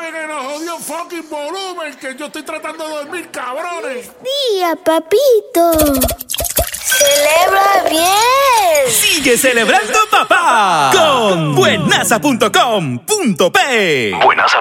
apaguen el jodido fucking volumen, que yo estoy tratando de dormir, cabrones. Día, papito. Celebra bien. Sigue celebrando, papá, con buenaza.com.p.